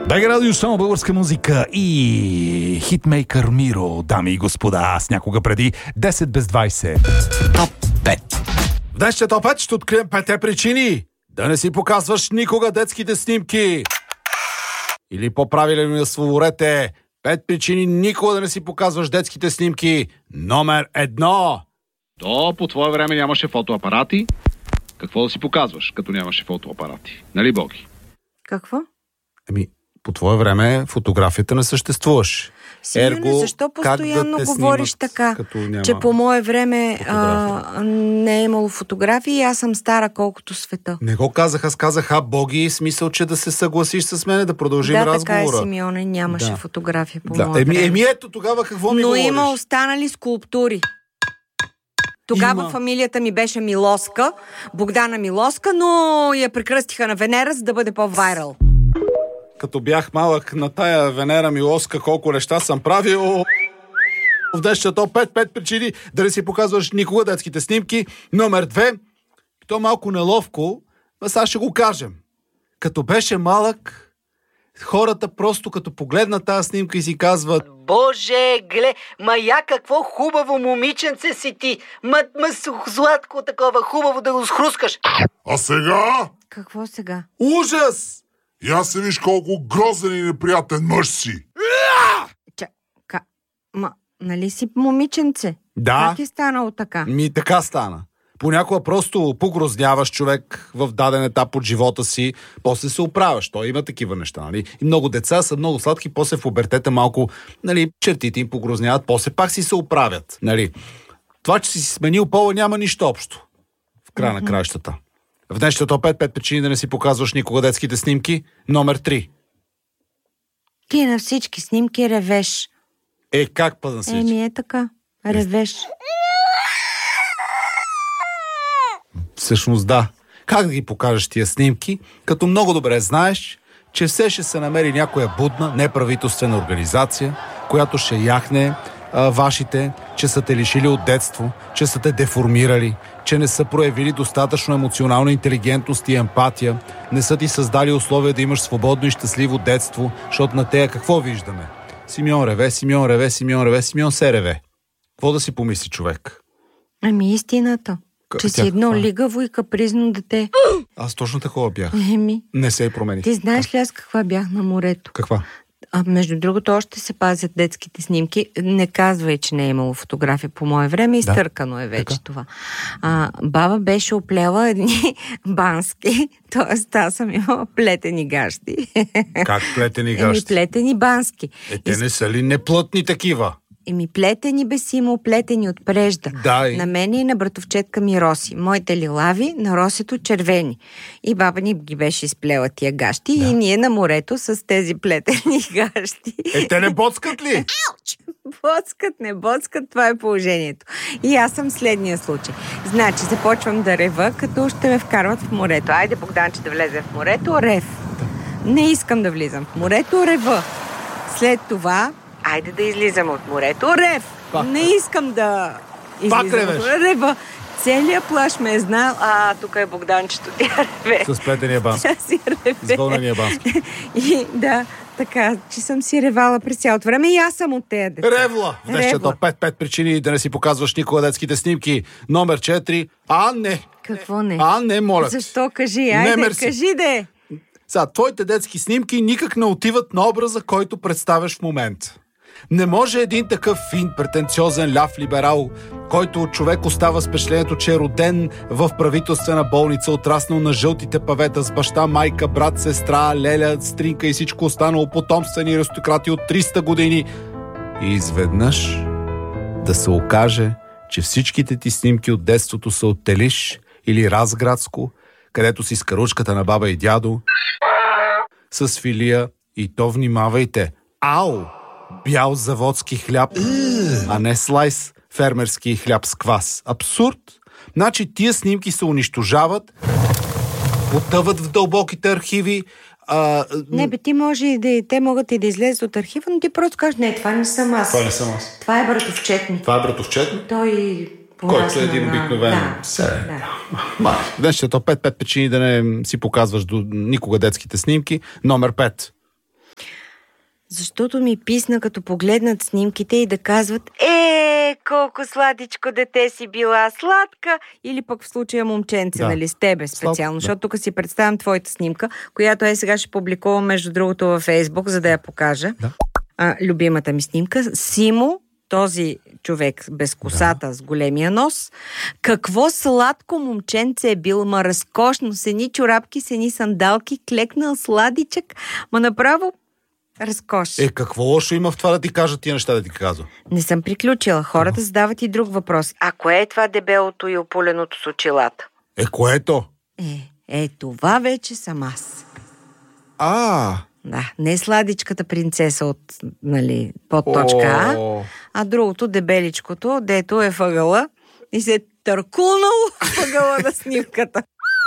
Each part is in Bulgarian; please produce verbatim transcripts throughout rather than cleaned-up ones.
Бега радио, само българска музика и хитмейкър Миро, дами и господа, с някога преди десет без двайсет. Топ пет. В днешния топ пет ще открием петте причини да не си показваш никога детските снимки. Или по-правилно да словорете, пет причини никога да не си показваш детските снимки. Номер едно. То по твое време нямаше фотоапарати. Какво да си показваш, като нямаше фотоапарати? Нали, Боги? Какво? Ами, по твое време фотографията не съществуваше. Симеоне, защо постоянно да говориш така, че по мое време а, не е имало фотографии и аз съм стара колкото света? Не го казах, аз казах, а Боги, смисъл, че да се съгласиш с мене, да продължим да, разговора. Да, така е, Симеоне, нямаше да. фотография по да. мое еми, време. Еми ето тогава какво ми Но говориш? има останали скулптури. Тогава Има. Фамилията ми беше Милоска, Богдана Милоска, но я прекръстиха на Венера, за да бъде по-вайрал. Като бях малък на тая Венера Милоска, колко неща съм правил. В днешния топ пет, пет причини да не си показваш никога детските снимки. Номер две. То малко неловко, но сега ще го кажем. Като беше малък, хората просто като погледнат тази снимка и си казват: Боже, гле, ма я какво хубаво момиченце си ти. Ма, ма златко такова, хубаво да го схрускаш. А сега? Какво сега? ужас! И аз се виж колко грозен и неприятен мъж си. Ча, ка, ма, нали си момиченце? Да. Как е станало така? Ми така стана. Понякога просто погрозняваш човек в даден етап от живота си, после се оправяш. Той има такива неща, нали? И много деца са много сладки, после в пубертета малко, нали, чертите им погрозняват, после пак си се оправят, нали? Това, че си сменил пола, няма нищо общо в края mm-hmm. на краищата. В днешния топ пет, пет причини да не си показваш никога детските снимки. Номер три. Ти на всички снимки ревеш. Е, как па на всички? Еми е така. Ревеш. Всъщност да. Как да ги покажеш тия снимки, като много добре знаеш, че все ще се намери някоя будна, неправителствена организация, която ще яхне а, вашите, че са те лишили от детство, че са те деформирали, че не са проявили достатъчно емоционална интелигентност и емпатия, не са ти създали условия да имаш свободно и щастливо детство, защото на тея какво виждаме? Симеон реве, Симеон реве, Симеон реве, Симеон се реве. Какво да си помисли човек? Ами истината. К- че тя си едно каква? лигаво и капризно дете. Аз точно такова бях. Еми. Не се и промени. Ти знаеш ли аз каква бях на морето? Каква? А между другото, още се пазят детските снимки. Не казвай, че не е имало фотография по мое време. Изтъркано е вече така. това. А, баба беше оплела едни бански, т.е. аз съм имала плетени гащи. Как плетени Еми, гащи? плетени бански. Е, те не са ли неплътни такива? Еми, плетени бе си имал, плетени от прежда. Да, и... На мене и на братовчетка ми Роси. Моите лилави, на Росито червени. И баба ни ги беше изплела тия гащи да. И ние на морето с тези плетени гащи. Е, те не боцкат ли? Ауч! Боцкат, не боцкат, това е положението. И аз съм следния случай. Значи, започвам да рева, като ще ме вкарват в морето. Айде, Богданче, да влезе в морето, рев. Не искам да влизам в морето, рева. След това, айде да излизам от морето, рев. Пак. Не искам да излизам. Пак ревеш. Рева. Целият плаж ме е знал. А, тук е Богданчето, тя реве. С плетения бански. Тя си реве. С вълнения бански. И да, така, че съм си ревала през цялото време и аз съм от тея деца. Ревла! В днешния топ пет, пет причини да не си показваш никога детските снимки. Номер четири. А, не. Какво не? А, не, моля. Защо? Кажи, айде, мерси. кажи де. Сега, твоите детски снимки никак не отиват на образа, който представяш в момента. Не може един такъв фин, претенциозен ляв либерал, който човек остава с впечатлението, че е роден в правителствена болница, отраснал на жълтите павета с баща, майка, брат, сестра, леля, стринка и всичко останало, потомствени аристократи от триста години. И изведнъж да се окаже, че всичките ти снимки от детството са от Телиш или Разградско, където си с каручката на баба и дядо, с филия, и то внимавайте. Ау! Бял заводски хляб, а не слайс фермерски хляб с квас. Абсурд! Значи тия снимки се унищожават, потъват в дълбоките архиви. А... Не бе, ти може и да, те могат и да излезат от архива, но ти просто кажеш, не, това не съм аз. Това не съм аз. Това е братовчет ми. Това е братовчет ми? Той... Който е един обикновен. Да, да. Днешния топ пет, пет причини да не си показваш до никога детските снимки. Номер пет. защото ми писна като погледнат снимките и да казват: е, колко сладичко дете си била, сладка. Или пък в случая момченце, да. Нали, с тебе специално, Слад... защото тук си представям твоята снимка, която е сега ще публикувам между другото във Фейсбук, за да я покажа. Да. А, любимата ми снимка. Симо, този човек без косата, да. С големия нос. Какво сладко момченце е бил, ма разкошно, с едни чорапки, с едни сандалки, клекнал сладичък, ма направо разкош. Е, какво лошо има в това да ти кажат тия неща, да ти казва? Не съм приключила. Хората задават и друг въпрос. А кое е това дебелото и опуленото с очилата? Е, което? Е, е, това вече съм аз. А, Да, не сладичката принцеса от, нали, под точка А, а другото, дебеличкото, дето е въгъла и се е търкулнало въгъла на снимката.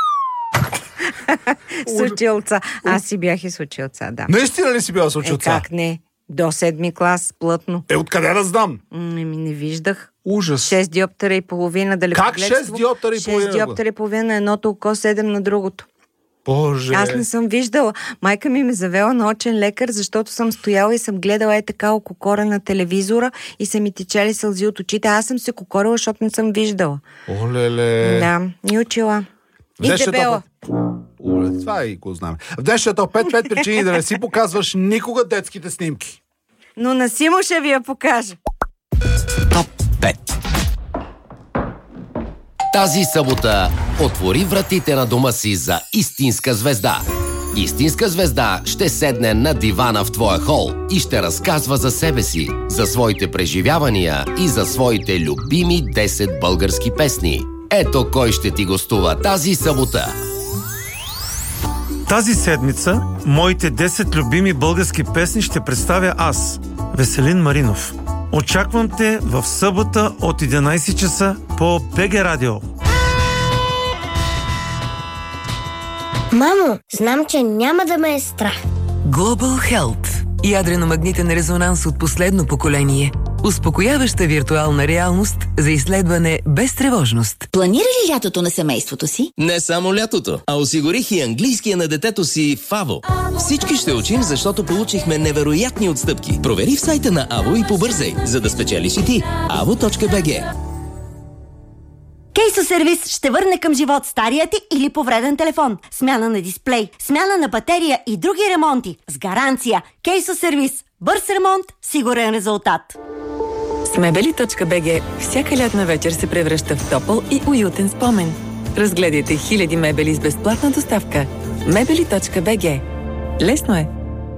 С очилца. Аз си бях и с очилца, да. Наистина ли си била с очилца? Е, как не? До седми клас, плътно. Е, откъде да знам? Ами не виждах. Ужас. шест диоптера и половина далекогледство. Как шест диоптера и половина? шест диоптера и половина на едното око, седем на другото. Боже. Аз не съм виждала. Майка ми ме завела на очен лекар, защото съм стояла и съм гледала е така о кокора на телевизора и са ми течели сълзи от очите. Аз съм се кокорила, защото не съм виждала. Оле-ле. Да, и очила. И дебела. Оле, това и го знаме. В днешното пет пет причини да не си показваш никога детските снимки. Но на Симо ще ви я покажа. Топ пет. Тази събота отвори вратите на дома си за истинска звезда. Истинска звезда ще седне на дивана в твоя хол и ще разказва за себе си, за своите преживявания и за своите любими десет български песни. Ето кой ще ти гостува тази събота. Тази седмица моите десет любими български песни ще представя аз, Веселин Маринов. Очаквам те в събота от единайсет часа по БГ Радио. Мамо, знам, че няма да ме е страх. Global Health. Ядрено-магнитен резонанс от последно поколение. Успокояваща виртуална реалност за изследване без тревожност. Планира ли лятото на семейството си? Не само лятото, а осигурих и английския на детето си в АВО. Всички ще учим, защото получихме невероятни отстъпки. Провери в сайта на АВО и побързай, за да спечелиш и ти. avo точка би джи. Кейсо сервис ще върне към живот стария ти или повреден телефон, смяна на дисплей, смяна на батерия и други ремонти. С гаранция. Кейсо сервис. Бърз ремонт, сигурен резултат. С мебели точка би джи всяка лятна вечер се превръща в топъл и уютен спомен. Разгледайте хиляди мебели с безплатна доставка. мебели точка би джи. Лесно е.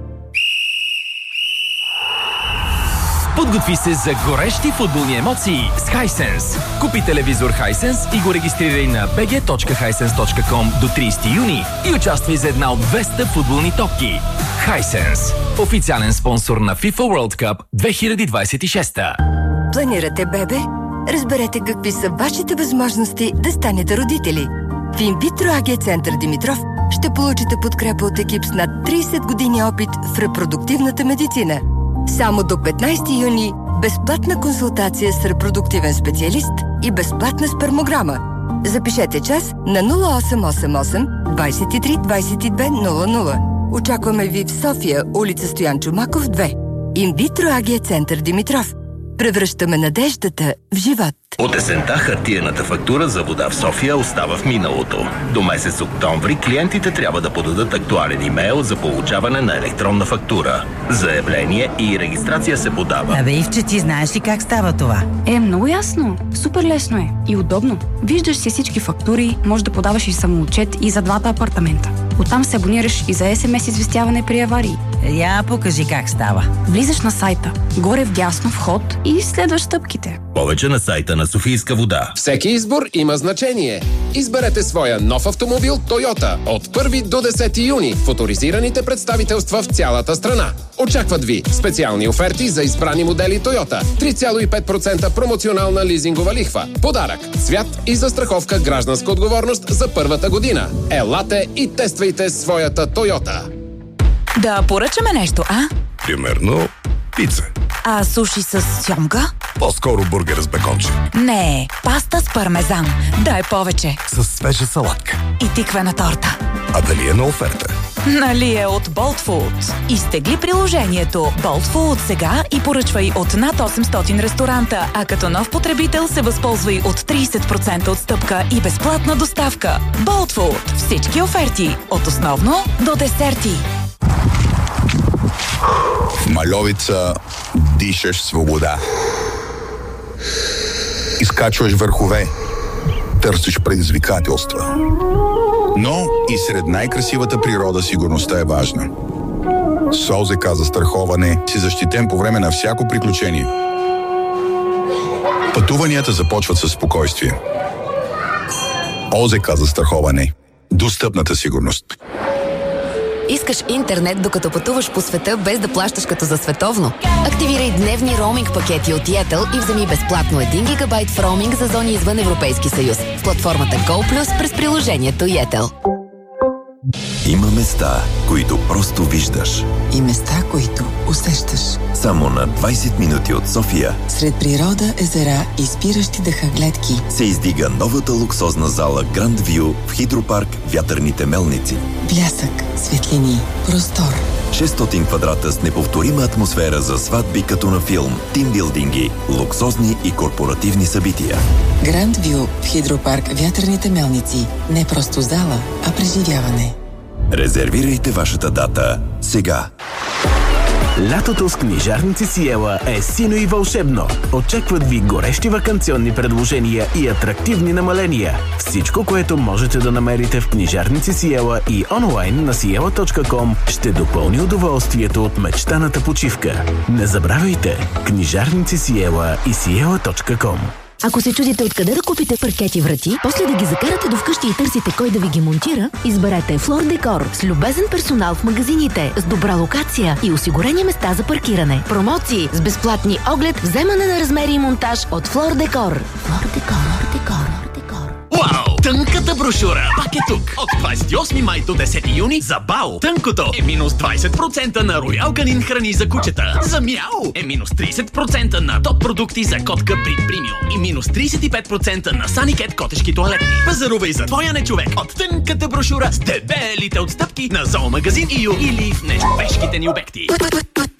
Подготви се за горещи футболни емоции с Hisense. Купи телевизор Hisense и го регистрирай на би джи точка хайсенс точка ком до трийсети юни и участвай за една от двеста футболни топки. Hisense. Официален спонсор на FIFA World Cup две хиляди двайсет и шеста. Планирате бебе? Разберете какви са вашите възможности да станете родители. В Инвитро АГ Център Димитров ще получите подкрепа от екип с над трийсет години опит в репродуктивната медицина. Само до петнайсети юни безплатна консултация с репродуктивен специалист и безплатна спермограма. Запишете час на нула осем осем осем двайсет и три двайсет и две нула нула. Очакваме ви в София, улица Стоян Чомаков две. Инвитро АГ Център Димитров. Превръщаме надеждата в живот. От есента хартиената фактура за вода в София остава в миналото. До месец октомври клиентите трябва да подадат актуален имейл за получаване на електронна фактура. Заявление и регистрация се подава. Абе, Ивче, ти знаеш ли как става това? Е, много ясно. Супер лесно е. И удобно. Виждаш си всички фактури, можеш да подаваш и самоотчет и за двата апартамента. Оттам се абонираш и за ес ем ес известяване при аварии. Я покажи как става. Влизаш на сайта, горе вдясно вход и следваш стъпките. Повече на сайта на Софийска вода. Всеки избор има значение. Изберете своя нов автомобил Toyota от първи до десети юни в оторизираните представителства в цялата страна. Очакват ви специални оферти за избрани модели Toyota. три цяло и пет процента промоционална лизингова лихва. Подарък, цвят и застраховка гражданска отговорност за първата година. Елате и тествайте своята Toyota. Да поръчаме нещо, а? Примерно пица. А суши с сьомга? По-скоро бургер с беконче. Не, паста с пармезан. Дай повече. С свежа салатка. И тиквена торта. А дали е на оферта? Нали е от Bolt Food. Изтегли приложението Bolt Food сега и поръчвай от над осемстотин ресторанта, а като нов потребител се възползвай от трийсет процента отстъпка и безплатна доставка. Bolt Food. Всички оферти. От основно до десерти. В Мальовица дишаш свобода. Изкачваш върхове. Търсиш предизвикателства. Но и сред най-красивата природа сигурността е важна. С ОЗК застраховане си защитен по време на всяко приключение. Пътуванията започват със спокойствие. ОЗК застраховане. Достъпната сигурност. Искаш интернет, докато пътуваш по света, без да плащаш като за световно? Активирай дневни роуминг пакети от Yettel и вземи безплатно един гигабайт в роуминг за зони извън Европейски съюз в платформата GoPlus през приложението Yettel. Има места, които просто виждаш. И места, които усещаш. Само на двайсет минути от София, сред природа, езера и спиращи дъха гледки, се издига новата луксозна зала Grand View в Хидропарк Вятърните мелници. Блясък, светлини, простор. шестстотин квадрата с неповторима атмосфера за сватби като на филм, тимбилдинги, луксозни и корпоративни събития. Grand View в Хидропарк Вятърните мелници. Не просто зала, а преживяване. Резервирайте вашата дата сега. Лятото с книжарници Сиела е сино и вълшебно. Очакват ви горещи ваканционни предложения и атрактивни намаления. Всичко, което можете да намерите в книжарници Сиела и онлайн на сиела точка ком, ще допълни удоволствието от мечтаната почивка. Не забравяйте! Книжарници Сиела и сиела точка ком. Ако се чудите откъде да купите паркети врати, после да ги закарате до вкъщи и търсите кой да ви ги монтира, изберете Флор Декор с любезен персонал в магазините, с добра локация и осигурени места за паркиране. Промоции с безплатни оглед, вземане на размери и монтаж от Флор Декор. Флор Декор, Декор. Вау! Тънката брошура пак е тук. От двайсет и осми май до десети юни за Бао. Тънкото е минус двайсет процента на Роял Канин храни за кучета. За Мяу е минус трийсет процента на топ продукти за котка Брит Премиум. И минус трийсет и пет процента на Саникет котешки тоалетни. Пазарувай за твоя нечовек от тънката брошура с дебелите отстъпки на Зоомагазин и Ю или в нечовешките ни обекти.